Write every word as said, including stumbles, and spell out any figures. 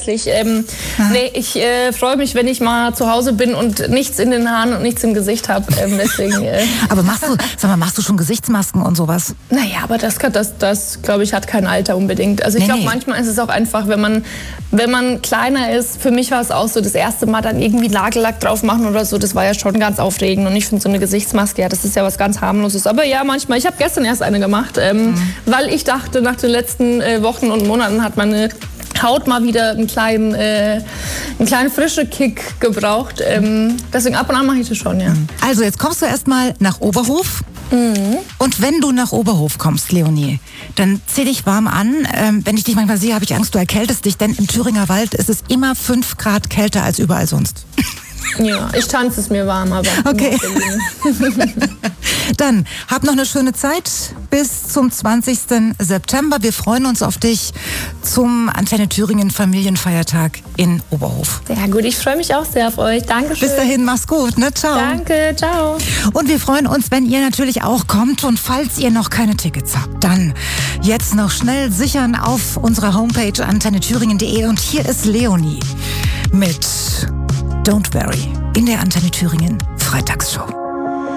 hässlich. Ähm, nee, ich äh, freue mich, wenn ich mal zu Hause bin und nichts in den Haaren und nichts im Gesicht habe. Ähm, deswegen. Äh. Aber machst du, sag mal, machst du schon Gesichtsmasken und sowas? Naja, aber das, das, das glaube ich, hat kein Alter unbedingt. Also ich Nee, glaube, nee. manchmal ist es auch einfach, wenn man, wenn man kleiner ist, für mich war es auch so, das erste Mal dann irgendwie Nagellack drauf machen oder so, das war ja schon ganz aufregend. Und ich finde so eine Gesichtsmaske, ja, das ist ja was ganz harmloses. Aber ja, manchmal, ich habe gestern erst eine gemacht, ähm, mhm. weil ich dachte, nach den letzten äh, Wochen und Monaten hat meine Haut mal wieder einen kleinen, äh, einen kleinen frischen Kick gebraucht. Ähm, deswegen ab und an mache ich das schon, ja. Also jetzt kommst du erstmal nach Oberhof. Mhm. Und wenn du nach Oberhof kommst, Leonie, dann zieh dich warm an. Ähm, wenn ich dich manchmal sehe, habe ich Angst, du erkältest dich, denn im Thüringer Wald ist es immer fünf Grad kälter als überall sonst. Ja, ich tanze es mir warm, aber... Okay. Dann, hab noch eine schöne Zeit bis zum zwanzigsten September. Wir freuen uns auf dich zum Antenne Thüringen Familienfeiertag in Oberhof. Sehr gut, ich freue mich auch sehr auf euch. Dankeschön. Bis dahin, mach's gut, ne? Ciao. Danke, ciao. Und wir freuen uns, wenn ihr natürlich auch kommt. Und falls ihr noch keine Tickets habt, dann jetzt noch schnell sichern auf unserer Homepage antenne thüringen punkt de. Und hier ist Leonie mit Don't Worry in der Antenne Thüringen Freitagsshow.